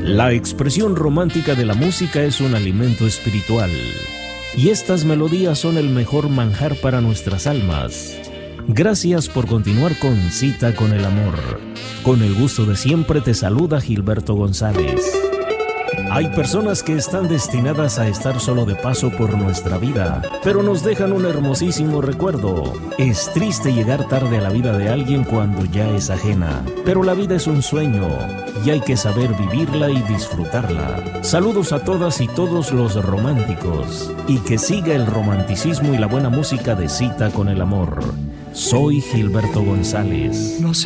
La expresión romántica de la música es un alimento espiritual, y estas melodías son el mejor manjar para nuestras almas. Gracias por continuar con Cita con el Amor. Con el gusto de siempre te saluda Gilberto González. Hay personas que están destinadas a estar solo de paso por nuestra vida, pero nos dejan un hermosísimo recuerdo. Es triste llegar tarde a la vida de alguien cuando ya es ajena, pero la vida es un sueño y hay que saber vivirla y disfrutarla. Saludos a todas y todos los románticos, y que siga el romanticismo y la buena música de Cita con el Amor. Soy Gilberto González.